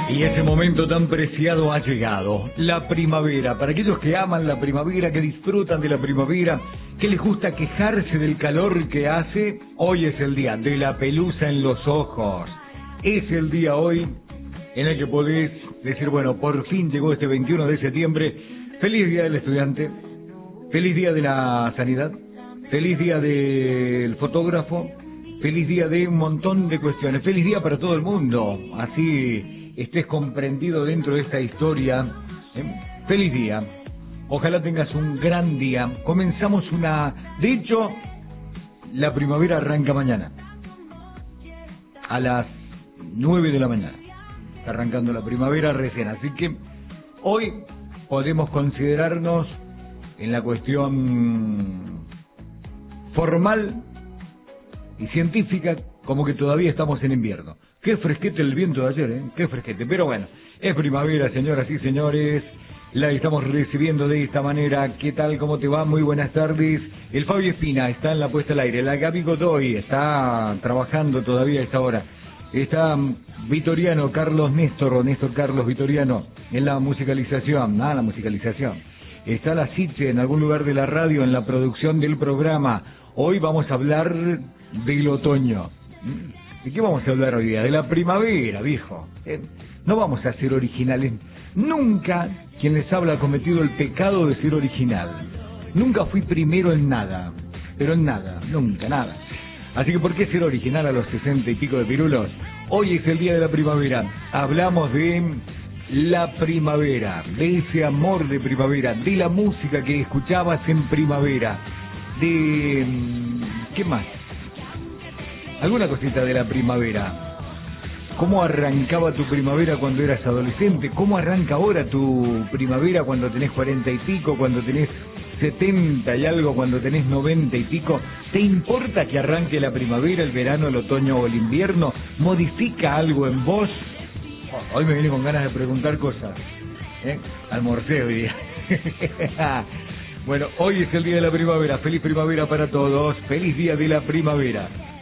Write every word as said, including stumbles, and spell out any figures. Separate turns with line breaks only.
Y ese momento tan preciado ha llegado, la primavera. Para aquellos que aman la primavera, que disfrutan de la primavera, que les gusta quejarse del calor que hace, hoy es el día de la pelusa en los ojos. Es el día hoy en el que podés decir, bueno, por fin llegó este veintiuno de septiembre. Feliz día del estudiante, feliz día de la sanidad, feliz día del fotógrafo, feliz día de un montón de cuestiones, feliz día para todo el mundo. Así estés comprendido dentro de esta historia. ¿eh? Feliz día. Ojalá tengas un gran día. Comenzamos una... De hecho, la primavera arranca mañana. A las nueve de la mañana. Está arrancando la primavera recién. Así que hoy podemos considerarnos en la cuestión formal y científica como que todavía estamos en invierno. Qué fresquete el viento de ayer, ¿eh? Qué fresquete. Pero bueno, es primavera, señoras y señores. La estamos recibiendo de esta manera. ¿Qué tal? ¿Cómo te va? Muy buenas tardes. El Fabio Espina está en la puesta al aire. La Gaby Godoy está trabajando todavía a esta hora. Está Vitoriano, Carlos Néstor, o Néstor Carlos Vitoriano, en la musicalización. Ah, la musicalización. Está la Siche en algún lugar de la radio, en la producción del programa. Hoy vamos a hablar del otoño. ¿De qué vamos a hablar hoy día? De la primavera, viejo. Eh, no vamos a ser originales. Nunca quien les habla ha cometido el pecado de ser original. Nunca fui primero en nada. Pero en nada, nunca, nada. Así que ¿por qué ser original a los sesenta y pico de pirulos? Hoy es el día de la primavera. Hablamos de la primavera, de ese amor de primavera, de la música que escuchabas en primavera, de... ¿qué más? Alguna cosita de la primavera. ¿Cómo arrancaba tu primavera cuando eras adolescente? ¿Cómo arranca ahora tu primavera cuando tenés cuarenta y pico, cuando tenés setenta y algo, cuando tenés noventa y pico? ¿Te importa que arranque la primavera, el verano, el otoño o el invierno? ¿Modifica algo en vos? Oh, hoy me viene con ganas de preguntar cosas. ¿Eh? Almorcé hoy día. Bueno, hoy es el día de la primavera. Feliz primavera para todos. Feliz día de la primavera.